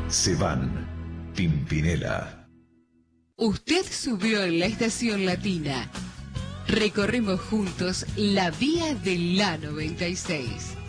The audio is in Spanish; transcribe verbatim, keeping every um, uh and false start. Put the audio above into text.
Se van. Pimpinela. Usted subió en la estación latina. Recorremos juntos la vía de la noventa y seis.